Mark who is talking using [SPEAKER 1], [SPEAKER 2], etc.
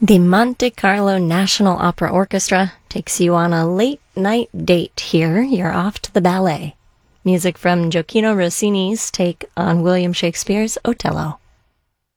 [SPEAKER 1] The Monte Carlo National Opera Orchestra takes you on a late-night date here. You're off to the ballet. Music from Gioacchino Rossini's take on William Shakespeare's Otello.